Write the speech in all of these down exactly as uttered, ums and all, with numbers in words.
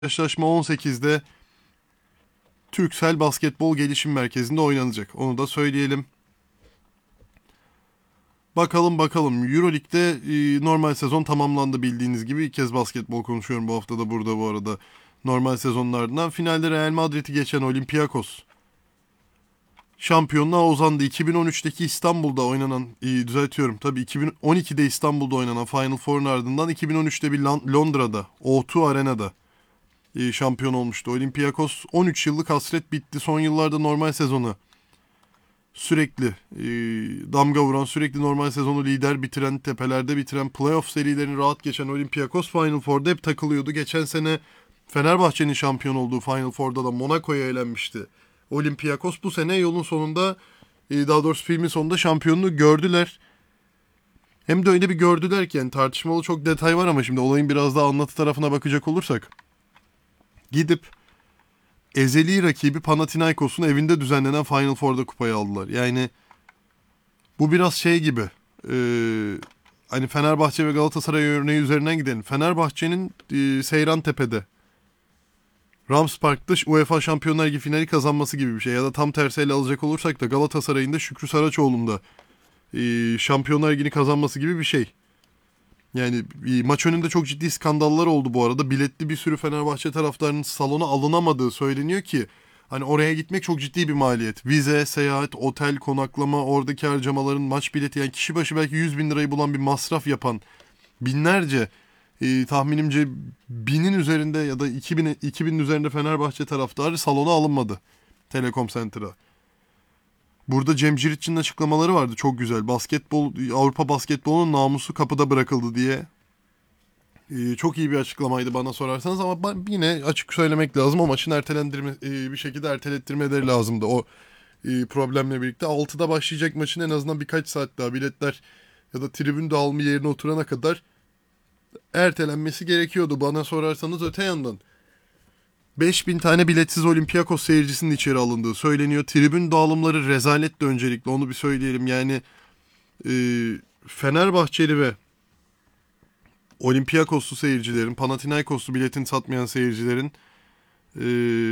Karşılaşma on sekizde Türksel Basketbol Gelişim Merkezi'nde oynanacak. Onu da söyleyelim. Bakalım bakalım. Euroleague'de e, normal sezon tamamlandı bildiğiniz gibi. İlk kez basketbol konuşuyorum bu hafta da burada bu arada. Normal sezonlardan. Finalde Real Madrid'i geçen Olympiakos şampiyonluğa uzandı. iki bin on üçteki İstanbul'da oynanan, e, düzeltiyorum tabii iki bin on ikide İstanbul'da oynanan Final Four'un ardından iki bin on üçte bir Londra'da, O iki Arena'da e, şampiyon olmuştu. Olympiakos on üç yıllık hasret bitti. Son yıllarda normal sezonu sürekli e, damga vuran, sürekli normal sezonu lider bitiren, tepelerde bitiren, playoff serilerini rahat geçen Olympiakos Final Four'da hep takılıyordu. Geçen sene Fenerbahçe'nin şampiyon olduğu Final Four'da da Monaco'ya elenmişti. Olympiakos bu sene yolun sonunda, e, daha doğrusu filmin sonunda şampiyonluğu gördüler. Hem de öyle bir gördüler ki yani tartışmalı çok detay var ama şimdi olayın biraz daha anlatı tarafına bakacak olursak gidip ezeli rakibi Panathinaikos'un evinde düzenlenen Final Four'da kupayı aldılar. Yani bu biraz şey gibi, e, hani Fenerbahçe ve Galatasaray örneği üzerinden gidelim. Fenerbahçe'nin e, Seyrantepe'de Rams Park'ta UEFA Şampiyonlar Ligi finali kazanması gibi bir şey. Ya da tam tersi ele alacak olursak da Galatasaray'ın da Şükrü Saraçoğlu'nda e, Şampiyonlar Ligi'ni kazanması gibi bir şey. Yani e, maç önünde çok ciddi skandallar oldu bu arada. Biletli bir sürü Fenerbahçe taraftarının salona alınamadığı söyleniyor ki hani oraya gitmek çok ciddi bir maliyet. Vize, seyahat, otel, konaklama, oradaki harcamaların, maç bileti, yani kişi başı belki yüz bin lirayı bulan bir masraf yapan binlerce, e, tahminimce binin üzerinde ya da iki bin, iki binin üzerinde Fenerbahçe taraftarı salona alınmadı Telekom Center'a. Burada Cem Ciritçi'nin açıklamaları vardı çok güzel. Basketbol, Avrupa basketbolunun namusu kapıda bırakıldı diye. Ee, çok iyi bir açıklamaydı bana sorarsanız ama ben yine açık söylemek lazım. O maçın ertelendirme, e, bir şekilde ertelettirmeleri lazımdı. O e, problemle birlikte altıda başlayacak maçın en azından birkaç saat daha biletler ya da tribün dağılımı yerine oturana kadar ertelenmesi gerekiyordu bana sorarsanız. Öte yandan beş bin tane biletsiz Olympiakos seyircisinin içeri alındığı söyleniyor. Tribün dağılımları rezaletti, öncelikle onu bir söyleyelim. Yani e, Fenerbahçeli ve Olympiakoslu seyircilerin, Panathinaikoslu biletini satmayan seyircilerin e,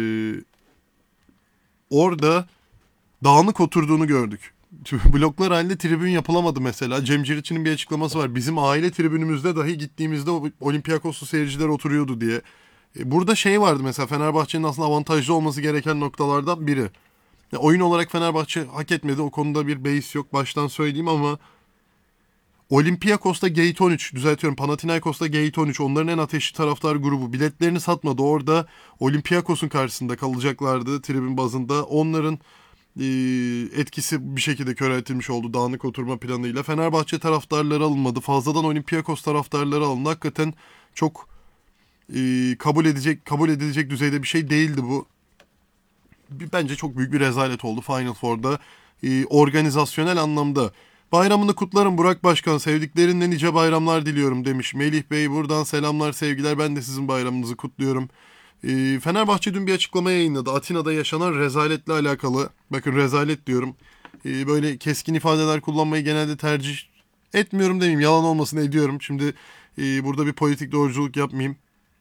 orada dağınık oturduğunu gördük. Bloklar halinde tribün yapılamadı mesela. Cem Ciritçi'nin bir açıklaması var. Bizim aile tribünümüzde dahi gittiğimizde Olympiakoslu seyirciler oturuyordu diye. E, burada şey vardı mesela, Fenerbahçe'nin aslında avantajlı olması gereken noktalardan biri. Ya, oyun olarak Fenerbahçe hak etmedi. O konuda bir beis yok. Baştan söyleyeyim ama Olympiakos'ta Gate on üç, düzeltiyorum, Panathinaikos'ta Gate on üç, onların en ateşli taraftar grubu biletlerini satmadı. Orada Olympiakos'un karşısında kalacaklardı tribün bazında. Onların e, etkisi bir şekilde köreltilmiş oldu dağınık oturma planıyla. Fenerbahçe taraftarları alınmadı. Fazladan Olympiakos taraftarları alındı. Hakikaten çok e, kabul edecek kabul edilecek düzeyde bir şey değildi bu. Bence çok büyük bir rezalet oldu Final Four'da, e, organizasyonel anlamda. Bayramını kutlarım Burak Başkan, sevdiklerinle nice bayramlar diliyorum demiş. Melih Bey buradan selamlar, sevgiler, ben de sizin bayramınızı kutluyorum. E, Fenerbahçe dün bir açıklama yayınladı. Atina'da yaşanan rezaletle alakalı. Bakın, rezalet diyorum. E, böyle keskin ifadeler kullanmayı genelde tercih etmiyorum demeyeyim. Yalan olmasın, ediyorum. Şimdi e, burada bir politik doğruculuk yapmayayım.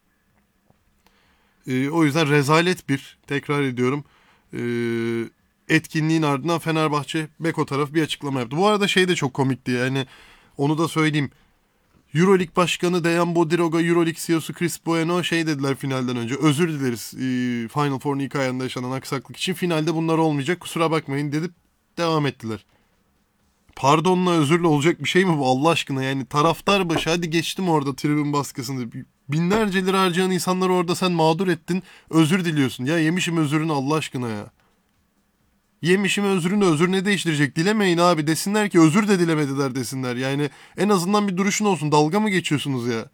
E, o yüzden rezalet bir, tekrar ediyorum. E, etkinliğin ardından Fenerbahçe Beko tarafı bir açıklama yaptı. Bu arada şey de çok komikti, yani onu da söyleyeyim. Euroleague Başkanı Dejan Bodiroga, Euroleague C E O'su Chris Bueno şey dediler finalden önce. Özür dileriz e, Final Four'un ilk ayında yaşanan aksaklık için. Finalde bunlar olmayacak, kusura bakmayın dedip devam ettiler. Pardonla, özürle olacak bir şey mi bu Allah aşkına? Yani taraftar başı, hadi geçtim orada tribün baskısını. Binlerce lira harcayan insanları orada sen mağdur ettin. Özür diliyorsun. Ya yemişim özrünü Allah aşkına ya. Yemişim özrünü, özür ne değiştirecek? Dilemeyin abi, desinler ki özür de dilemediler desinler. Yani en azından bir duruşun olsun. Dalga mı geçiyorsunuz ya?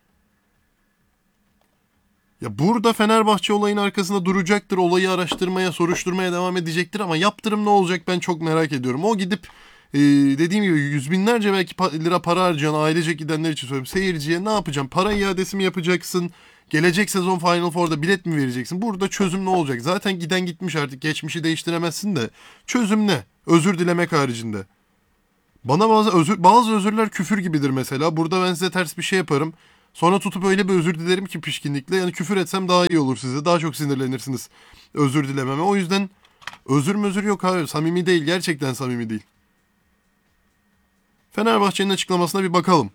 Ya burada Fenerbahçe olayın arkasında duracaktır. Olayı araştırmaya, soruşturmaya devam edecektir ama yaptırım ne olacak ben çok merak ediyorum. O gidip e, dediğim gibi yüz binlerce belki pa- lira para harcayan, ailecek gidenler için söylüyorum. Seyirciye ne yapacağım? Para iadesi mi yapacaksın? Gelecek sezon Final Four'da bilet mi vereceksin? Burada çözüm ne olacak? Zaten giden gitmiş, artık geçmişi değiştiremezsin de. Çözüm ne? Özür dilemek haricinde. Bana bazı özür, bazı özürler küfür gibidir mesela. Burada ben size ters bir şey yaparım. Sonra tutup öyle bir özür dilerim ki pişkinlikle. Yani küfür etsem daha iyi olur size. Daha çok sinirlenirsiniz özür dilememe. O yüzden özür mözür yok abi. Samimi değil. Gerçekten samimi değil. Fenerbahçe'nin açıklamasına bir bakalım.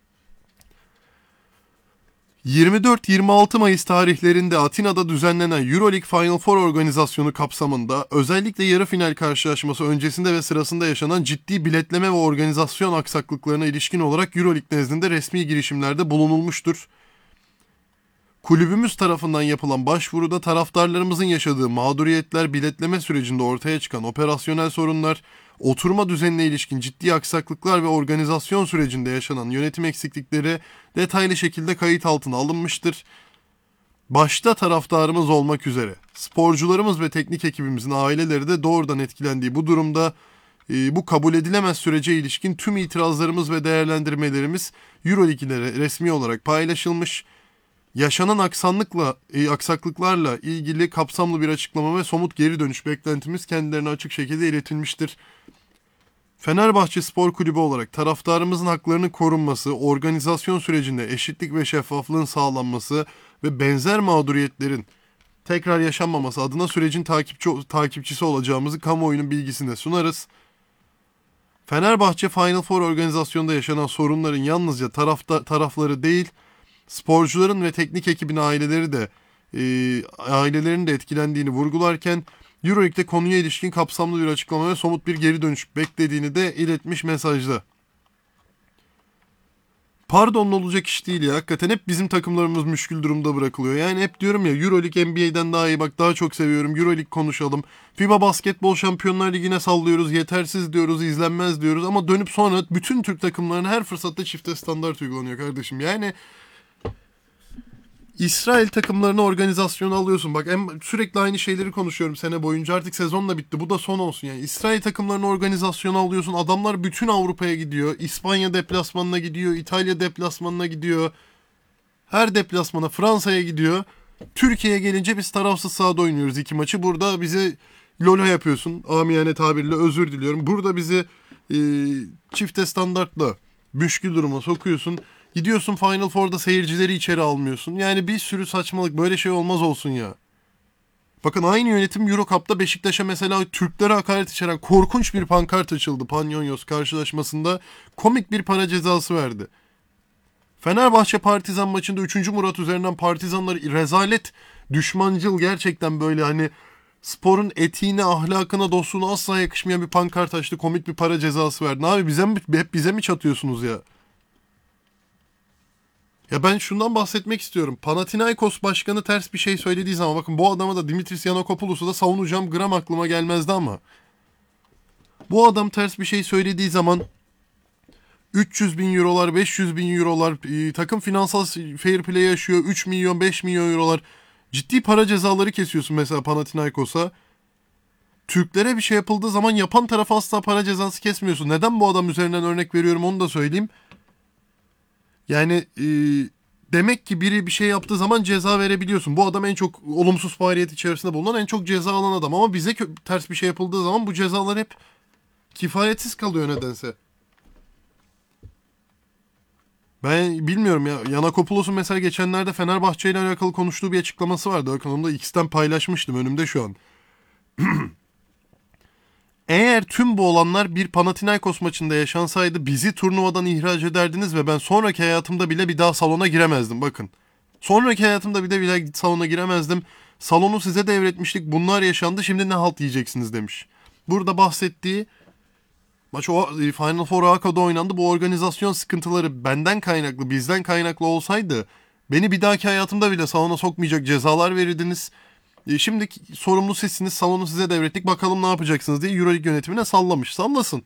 yirmi dört yirmi altı Mayıs tarihlerinde Atina'da düzenlenen Euroleague Final Four organizasyonu kapsamında özellikle yarı final karşılaşması öncesinde ve sırasında yaşanan ciddi biletleme ve organizasyon aksaklıklarına ilişkin olarak Euroleague nezdinde resmi girişimlerde bulunulmuştur. Kulübümüz tarafından yapılan başvuruda taraftarlarımızın yaşadığı mağduriyetler, biletleme sürecinde ortaya çıkan operasyonel sorunlar, oturma düzenine ilişkin ciddi aksaklıklar ve organizasyon sürecinde yaşanan yönetim eksiklikleri detaylı şekilde kayıt altına alınmıştır. Başta taraftarımız olmak üzere sporcularımız ve teknik ekibimizin aileleri de doğrudan etkilendiği bu durumda e, bu kabul edilemez sürece ilişkin tüm itirazlarımız ve değerlendirmelerimiz Euroleague ile resmi olarak paylaşılmış. Yaşanan aksanlıkla, e, aksaklıklarla ilgili kapsamlı bir açıklama ve somut geri dönüş beklentimiz kendilerine açık şekilde iletilmiştir. Fenerbahçe Spor Kulübü olarak taraftarımızın haklarının korunması, organizasyon sürecinde eşitlik ve şeffaflığın sağlanması ve benzer mağduriyetlerin tekrar yaşanmaması adına sürecin takipçi, takipçisi olacağımızı kamuoyunun bilgisine sunarız. Fenerbahçe Final Four organizasyonunda yaşanan sorunların yalnızca tarafta, tarafları değil, sporcuların ve teknik ekibin aileleri de e, ailelerinin de etkilendiğini vurgularken Euroleague'de konuya ilişkin kapsamlı bir açıklama ve somut bir geri dönüş beklediğini de iletmiş mesajda. Pardon olacak iş değil ya. Hakikaten hep bizim takımlarımız müşkül durumda bırakılıyor. Yani hep diyorum ya Euroleague N B A'den daha iyi, bak daha çok seviyorum. Euroleague konuşalım. FIBA Basketbol Şampiyonlar Ligi'ne sallıyoruz. Yetersiz diyoruz, izlenmez diyoruz. Ama dönüp sonra bütün Türk takımlarına her fırsatta çifte standart uygulanıyor kardeşim. Yani İsrail takımlarını organizasyona alıyorsun. Bak en, sürekli aynı şeyleri konuşuyorum sene boyunca. Artık sezon da bitti. Bu da son olsun yani. İsrail takımlarını organizasyona alıyorsun. Adamlar bütün Avrupa'ya gidiyor. İspanya deplasmanına gidiyor. İtalya deplasmanına gidiyor. Her deplasmana, Fransa'ya gidiyor. Türkiye'ye gelince biz tarafsız sahada oynuyoruz iki maçı. Burada bizi lolo yapıyorsun. Amiyane tabirle özür diliyorum. Burada bizi e, çifte standartla müşkül duruma sokuyorsun. Gidiyorsun Final Four'da seyircileri içeri almıyorsun. Yani bir sürü saçmalık, böyle şey olmaz olsun ya. Bakın aynı yönetim Euro Cup'ta Beşiktaş'a mesela Türklere hakaret içeren korkunç bir pankart açıldı. Panionios karşılaşmasında komik bir para cezası verdi. Fenerbahçe Partizan maçında üçüncü Murat üzerinden Partizanlar rezalet, düşmancıl, gerçekten böyle hani sporun etiğine, ahlakına, dostluğuna asla yakışmayan bir pankart açtı. Komik bir para cezası verdi. Abi bize mi, hep bize mi çatıyorsunuz ya? Ya ben şundan bahsetmek istiyorum. Panathinaikos başkanı ters bir şey söylediği zaman, bakın bu adama da Dimitris Yanakopoulos'u da savunacağım, gram aklıma gelmezdi ama bu adam ters bir şey söylediği zaman üç yüz bin eurolar, beş yüz bin eurolar, e, takım finansal fair play yaşıyor, üç milyon, beş milyon eurolar, ciddi para cezaları kesiyorsun mesela Panathinaikos'a. Türklere bir şey yapıldığı zaman yapan tarafa asla para cezası kesmiyorsun. Neden bu adam üzerinden örnek veriyorum onu da söyleyeyim. Yani e, demek ki biri bir şey yaptığı zaman ceza verebiliyorsun. Bu adam en çok olumsuz faaliyet içerisinde bulunan, en çok ceza alan adam. Ama bize kö- ters bir şey yapıldığı zaman bu cezalar hep kifayetsiz kalıyor nedense. Ben bilmiyorum ya. Yanakopoulos'un mesela geçenlerde Fenerbahçe ile alakalı konuştuğu bir açıklaması vardı. Bakın onu da X'ten paylaşmıştım, önümde şu an. Eğer tüm bu olanlar bir Panathinaikos maçında yaşansaydı bizi turnuvadan ihraç ederdiniz ve ben sonraki hayatımda bile bir daha salona giremezdim. Bakın. Sonraki hayatımda bir de bile salona giremezdim. Salonu size devretmiştik. Bunlar yaşandı. Şimdi ne halt yiyeceksiniz demiş. Burada bahsettiği maç o Final Four Akado'da oynandı. Bu organizasyon sıkıntıları benden kaynaklı, bizden kaynaklı olsaydı beni bir dahaki hayatımda bile salona sokmayacak cezalar verirdiniz. E şimdi sorumlu sizsiniz, salonu size devrettik, bakalım ne yapacaksınız diye Euroleague yönetimine sallamış. Sallasın.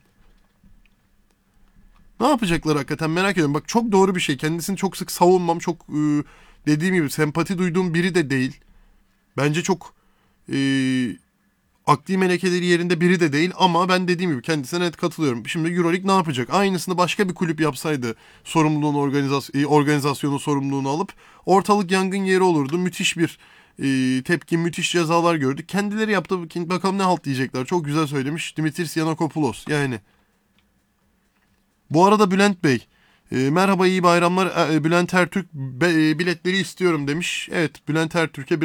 Ne yapacaklar hakikaten merak ediyorum. Bak çok doğru bir şey. Kendisini çok sık savunmam. Çok e, dediğim gibi sempati duyduğum biri de değil. Bence çok e, akli melekeleri yerinde biri de değil. Ama ben dediğim gibi kendisine net katılıyorum. Şimdi Euroleague ne yapacak? Aynısını başka bir kulüp yapsaydı sorumluluğunu, organizasyon, organizasyonun sorumluluğunu alıp ortalık yangın yeri olurdu. Müthiş bir e, tepki, müthiş cezalar gördük. Kendileri yaptı. Bakalım ne halt diyecekler. Çok güzel söylemiş Dimitris Yanakopoulos. Yani bu arada Bülent Bey, E, merhaba iyi bayramlar. E, Bülent Ertürk be- e, biletleri istiyorum demiş. Evet Bülent Ertürk'e